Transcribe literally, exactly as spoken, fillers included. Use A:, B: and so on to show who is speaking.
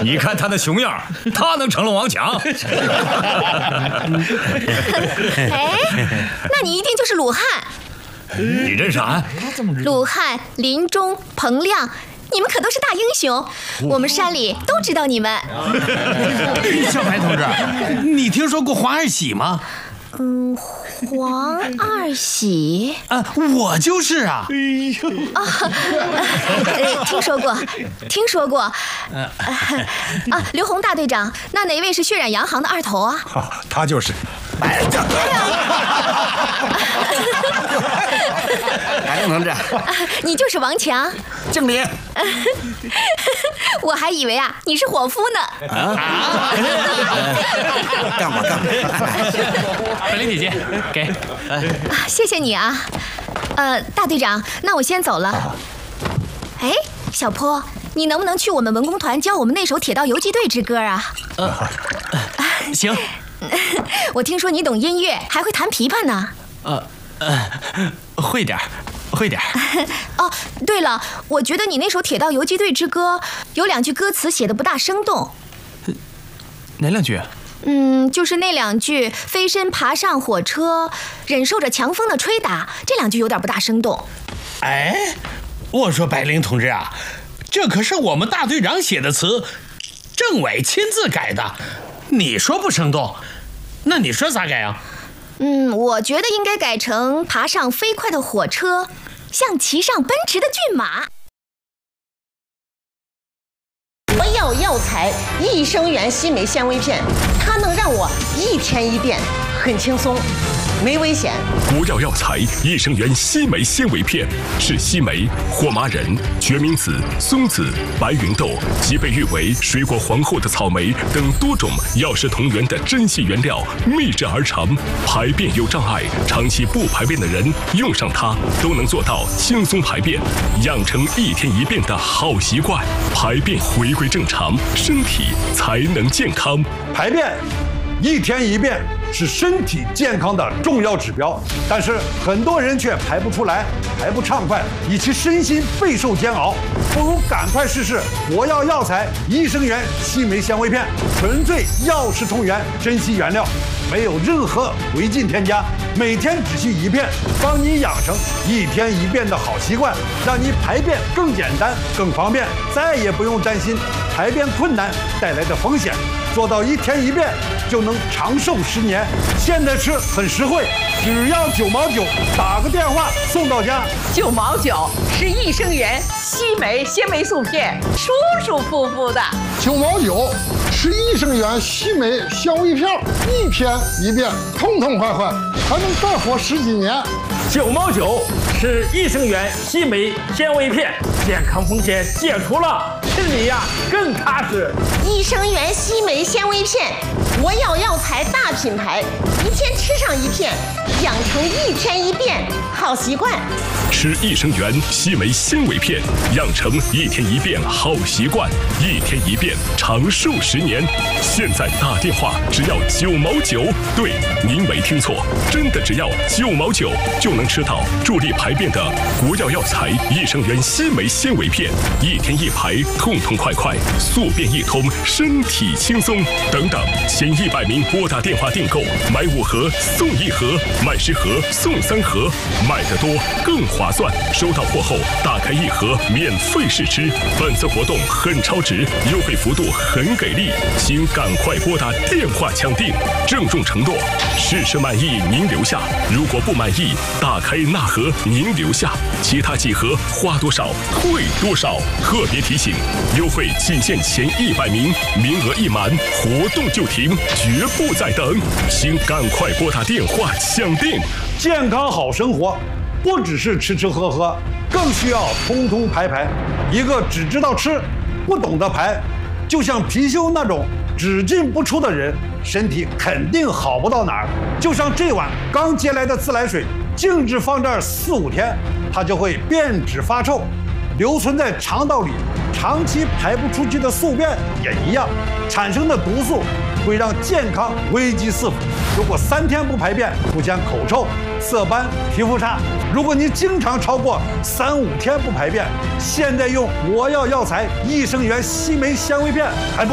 A: 你看他那熊样，他能成了王强？
B: 哎，那你一定就是鲁汉。
A: 你认识俺？
B: 鲁汉、林中、彭亮，你们可都是大英雄，我们山里都知道你们。
C: 小白同志，你听说过黄二喜吗？
B: 嗯，黄二喜
C: 啊，我就是啊。哎呦，
B: 啊，呃，听说过，听说过。啊，刘洪大队长，那哪位是血染洋行的二头啊？
A: 哦，他就是。
D: 白灵同志，
B: 你就是王强。
D: 敬礼。
B: 我还以为啊，你是伙夫呢。
D: 啊！干我干我！
C: 白灵姐姐，给。
B: 啊，谢谢你啊。呃，大队长，那我先走了。哎，小坡，你能不能去我们文工团教我们那首《铁道游击队之歌》啊？
C: 呃，行。
B: 我听说你懂音乐，还会弹琵琶呢。
C: 呃呃，会点儿，会点儿。
B: 哦，对了，我觉得你那首《铁道游击队之歌》有两句歌词写的不大生动。
C: 哪两句？
B: 嗯，就是那两句“飞身爬上火车，忍受着强风的吹打”，这两句有点不大生动。
C: 哎，我说白灵同志啊，这可是我们大队长写的词，政委亲自改的，你说不生动？那你说咋改啊？
B: 嗯，我觉得应该改成爬上飞快的火车，像骑上奔驰的骏马。
E: 我要药材益生元硒镁纤维片，它能让我一天一变，很轻松，没危险。
F: 国药药材益生元硒镁纤维片是硒镁、火麻仁、决明子、松子、白芸豆及被誉为水果皇后的草莓等多种药食同源的珍稀原料秘制而成。排便有障碍、长期不排便的人用上它，都能做到轻松排便，养成一天一便的好习惯，排便回归正常，身体才能健康。
G: 排便一天一便是身体健康的重要指标，但是很多人却排不出来，排不畅快，以其身心备受煎熬。不如赶快试试国药药材益生元硒镁纤维片，纯粹药食同源，珍稀原料，没有任何违禁添加，每天只需一片，帮你养成一天一便的好习惯，让你排便更简单、更方便，再也不用担心排便困难带来的风险，做到一天一便就能长寿十年。现在吃很实惠，只要九毛九，打个电话送到家。
E: 九毛九是益生元硒镁纤维素片，舒舒服服的。
H: 九毛九是益生元硒镁纤维片，一天一便，痛痛快快，还能再活十几年。
I: 九毛九是益生元硒镁纤维片，健康风险解除了，吃你呀更踏实。
E: 益生元硒镁纤维片，国药药材大品牌，一天吃上一片，养成一天一便好习惯。
F: 吃益生元硒镁纤维片，养成一天一便好习惯，一天一便长寿十年。现在打电话只要九毛九，对，您没听错，真的只要九毛九就能吃到助力排便的国药药材益生元硒镁纤维片，一天一排，痛痛快快，宿便一通，身体轻松。等等，前一百名拨打电话订购，买五盒送一盒，买十盒送三盒，买得多更划算。收到货后打开一盒免费试吃。本次活动很超值，优惠幅度很给力，请赶快拨打电话抢订。郑重承诺，试吃满意您留下，如果不满意，打开那盒您留下，其他几盒花多少退多少。特别提醒，优惠仅限前一百名，名额一满活动就停，绝不再等，请赶快拨打电话抢订。
G: 健康好生活不只是吃吃喝喝，更需要通通排排。一个只知道吃不懂得排，就像貔貅那种只进不出的人，身体肯定好不到哪儿。就像这碗刚接来的自来水，静置放这儿四五天，它就会变质发臭，留存在肠道里，长期排不出去的宿便也一样，产生的毒素会让健康危机四伏。如果三天不排便，出现口臭、色斑、皮肤差；如果您经常超过三五天不排便，现在用国药药材益生元硒镁纤维片还不